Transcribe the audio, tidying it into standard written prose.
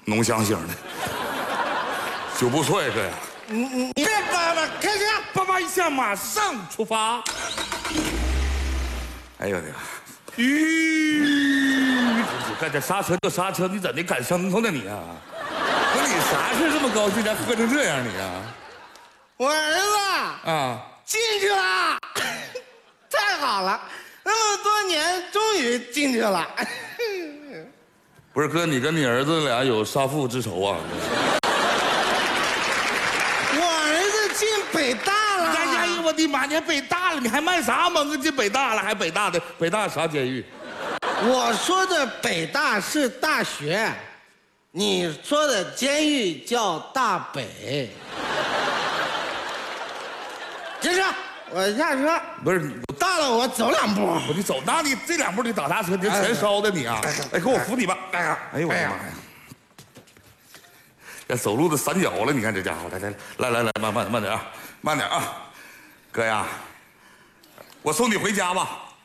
浓香型的，就不错呀，哥呀。 你别叭叭，开车， 叭叭一下，马上出发。哎呦我的妈！干这刹车就刹车，你怎的赶牲口呢你啊？不是你啥事这么高兴，咱喝成这样你啊？ 我儿子啊， 进去了，太好了，那么多年终于进去了。 不是哥，你跟你儿子俩有杀父之仇啊？ 我儿子进北大了。 哎呀，我的妈！你还北大了，你还卖啥萌啊？进北大了，还北大的北大啥监狱？ 我说的北大是大学，你说的监狱叫大北。停车，我下车。 不是， 到了我走2步。 你走，那你这2步你打啥车？你这钱烧的你啊！哎，给我扶你吧！哎呦我的妈呀！这走路都散脚了，你看这家伙，来，慢点啊，慢点啊，哥呀，我送你回家吧。